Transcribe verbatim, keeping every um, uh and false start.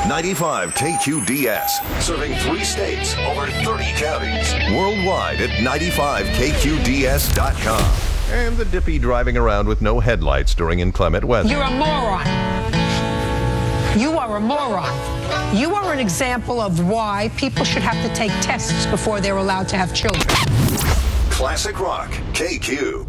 ninety-five K Q D S, serving three states, over thirty counties. Worldwide at ninety-five K Q D S dot com. And the Dippy driving around with no headlights during inclement weather. You're a moron. You are a moron. You are an example of why people should have to take tests before they're allowed to have children. Classic Rock, K Q.